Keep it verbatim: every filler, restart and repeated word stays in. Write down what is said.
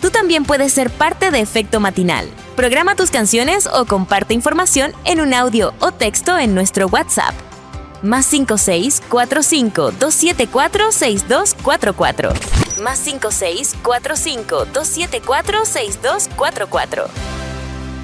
Tú también puedes ser parte de Efecto Matinal. Programa tus canciones o comparte información en un audio o texto en nuestro WhatsApp. Más cinco seis cuatro cinco dos siete cuatro seis dos cuatro cuatro. Más cinco seis cuatro cinco dos siete cuatro seis dos cuatro cuatro.